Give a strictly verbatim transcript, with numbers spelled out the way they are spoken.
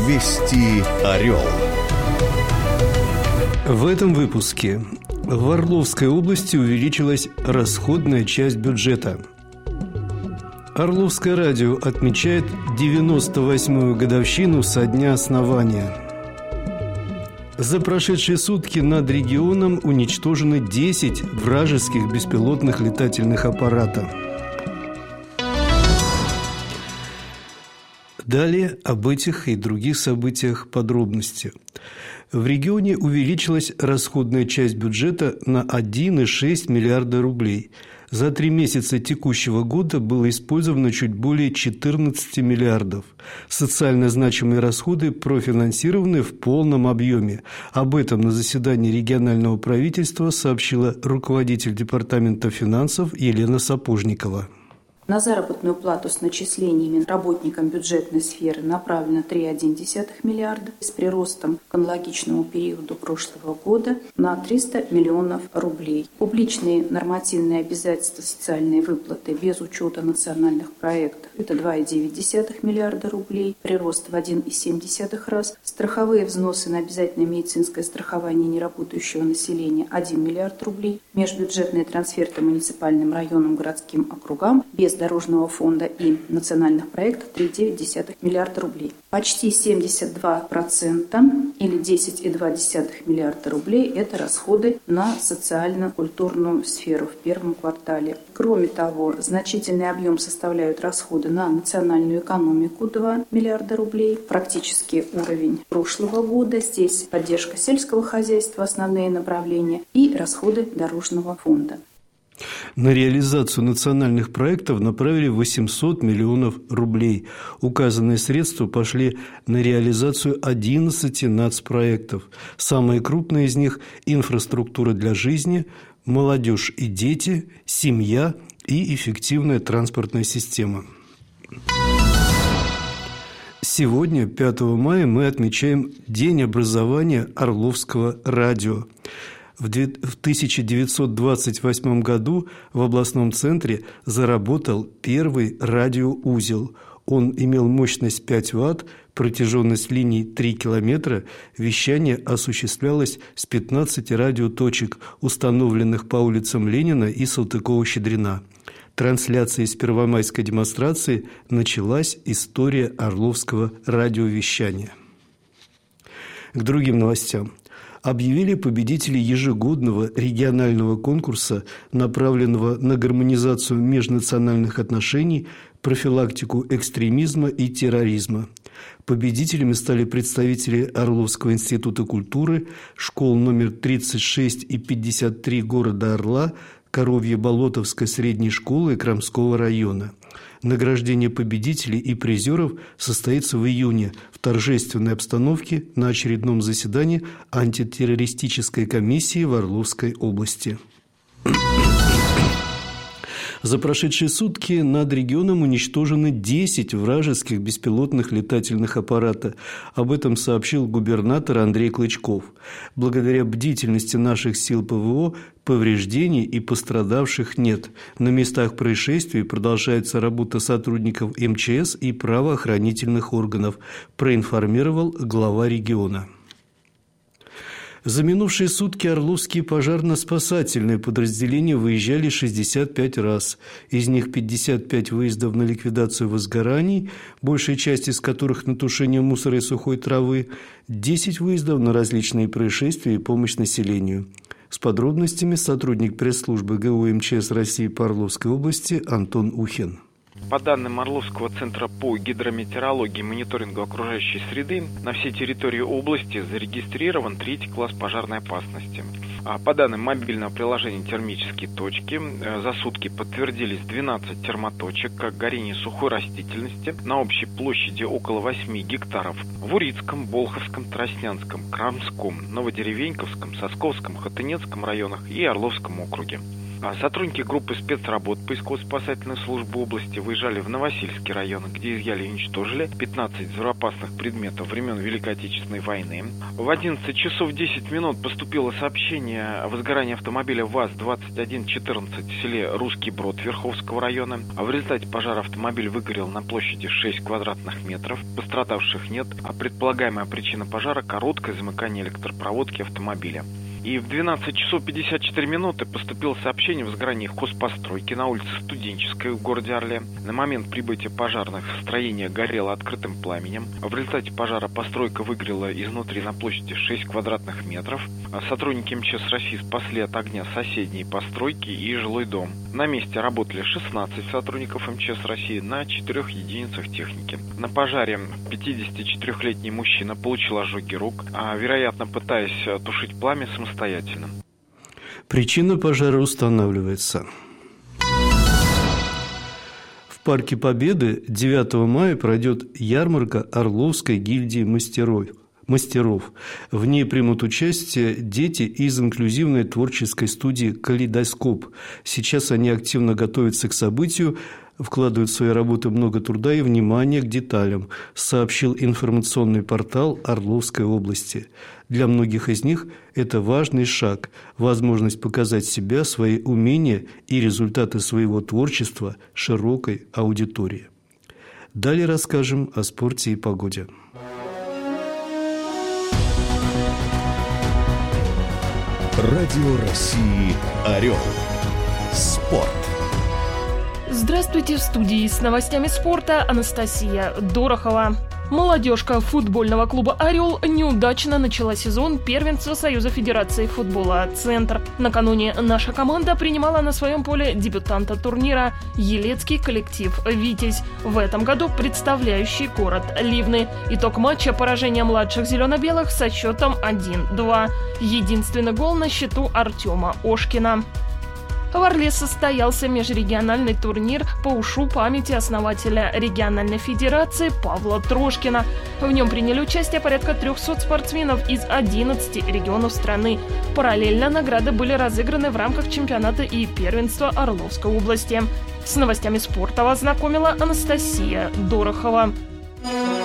Вести Орел. В этом выпуске в Орловской области увеличилась расходная часть бюджета. Орловское радио отмечает девяносто восьмую годовщину со дня основания. За прошедшие сутки над регионом уничтожены десять вражеских беспилотных летательных аппаратов. Далее об этих и других событиях подробности. В регионе увеличилась расходная часть бюджета на один целых шесть десятых миллиарда рублей. За три месяца текущего года было использовано чуть более четырнадцать миллиардов. Социально значимые расходы профинансированы в полном объеме. Об этом на заседании регионального правительства сообщила руководитель департамента финансов Елена Сапожникова. На заработную плату с начислениями работникам бюджетной сферы направлено три целых одна десятая миллиарда, с приростом к аналогичному периоду прошлого года на триста миллионов рублей. Публичные нормативные обязательства, социальные выплаты без учета национальных проектов – это два целых девять десятых миллиарда рублей, прирост в один целых семь десятых раз. Страховые взносы на обязательное медицинское страхование неработающего населения – один миллиард рублей. Межбюджетные трансферты муниципальным районам, городским округам без дорожного фонда и национальных проектов три целых девять десятых миллиарда рублей. Почти семьдесят два процента или десять целых два десятых миллиарда рублей – это расходы на социально-культурную сферу в первом квартале. Кроме того, значительный объем составляют расходы на национальную экономику – два миллиарда рублей, практически уровень прошлого года. Здесь поддержка сельского хозяйства, основные направления, и расходы дорожного фонда. На реализацию национальных проектов направили восемьсот миллионов рублей. Указанные средства пошли на реализацию одиннадцати нацпроектов. Самые крупные из них – инфраструктура для жизни, молодежь и дети, семья и эффективная транспортная система. Сегодня, пятого мая, мы отмечаем День образования Орловского радио. В тысяча девятьсот двадцать восьмом году в областном центре заработал первый радиоузел. Он имел мощность пять ватт, протяженность линий три километра. Вещание осуществлялось с пятнадцати радиоточек, установленных по улицам Ленина и Салтыкова-Щедрина. Трансляцией с первомайской демонстрации началась история орловского радиовещания. К другим новостям. Объявили победителей ежегодного регионального конкурса, направленного на гармонизацию межнациональных отношений, профилактику экстремизма и терроризма. Победителями стали представители Орловского института культуры, школ номер тридцать шесть и пятьдесят три города Орла, Коровье-Болотовской средней школы Крамского района. Награждение победителей и призеров состоится в июне в торжественной обстановке на очередном заседании антитеррористической комиссии в Орловской области. За прошедшие сутки над регионом уничтожены десять вражеских беспилотных летательных аппаратов. Об этом сообщил губернатор Андрей Клычков. Благодаря бдительности наших сил ПВО повреждений и пострадавших нет. На местах происшествий продолжается работа сотрудников эм че эс и правоохранительных органов, проинформировал глава региона. За минувшие сутки орловские пожарно-спасательные подразделения выезжали шестьдесят пять раз. Из них пятьдесят пять выездов на ликвидацию возгораний, большая часть из которых на тушение мусора и сухой травы, десять выездов на различные происшествия и помощь населению. С подробностями сотрудник пресс-службы ГУ эм че эс России по Орловской области Антон Ухин. По данным Орловского центра по гидрометеорологии и мониторингу окружающей среды, на всей территории области зарегистрирован третий класс пожарной опасности. А по данным мобильного приложения «Термические точки», за сутки подтвердились двенадцать термоточек горения сухой растительности на общей площади около восьми гектаров в Урицком, Болховском, Троснянском, Крамском, Новодеревеньковском, Сосковском, Хотынецком районах и Орловском округе. А сотрудники группы спецработ поисково-спасательной службы области выезжали в Новосильский район, где изъяли и уничтожили пятнадцать взрывоопасных предметов времен Великой Отечественной войны. В одиннадцать часов десять минут поступило сообщение о возгорании автомобиля ВАЗ двадцать один четырнадцать в селе Русский Брод Верховского района. А в результате пожара автомобиль выгорел на площади шесть квадратных метров. Пострадавших нет, а предполагаемая причина пожара – короткое замыкание электропроводки автомобиля. И в двенадцать часов пятьдесят четыре минуты поступило сообщение о возгорании хозпостройки на улице Студенческой в городе Орле. На момент прибытия пожарных строение горело открытым пламенем. В результате пожара постройка выгорела изнутри на площади шесть квадратных метров. А сотрудники МЧС России спасли от огня соседние постройки и жилой дом. На месте работали шестнадцать сотрудников МЧС России на четырех единицах техники. На пожаре пятидесятичетырёхлетний мужчина получил ожоги рук, а, вероятно, пытаясь тушить пламя самостоятельно. Причина пожара устанавливается. В Парке Победы девятого мая пройдет ярмарка Орловской гильдии мастеров. мастеров. В ней примут участие дети из инклюзивной творческой студии «Калейдоскоп». Сейчас они активно готовятся к событию, вкладывают в свои работы много труда и внимания к деталям, сообщил информационный портал Орловской области. Для многих из них это важный шаг, возможность показать себя, свои умения и результаты своего творчества широкой аудитории. Далее расскажем о спорте и погоде. Радио России «Орел». Спорт. Здравствуйте, в студии с новостями спорта Анастасия Дорохова. Молодежка футбольного клуба «Орел» неудачно начала сезон первенства Союза Федерации футбола «Центр». Накануне наша команда принимала на своем поле дебютанта турнира – елецкий коллектив «Витязь», в этом году представляющий город Ливны. Итог матча – поражение младших зелено-белых со счетом один-два. Единственный гол на счету Артема Ошкина. В Орле состоялся межрегиональный турнир по ушу памяти основателя региональной федерации Павла Трошкина. В нем приняли участие порядка трехсот спортсменов из одиннадцати регионов страны. Параллельно награды были разыграны в рамках чемпионата и первенства Орловской области. С новостями спорта вас знакомила Анастасия Дорохова.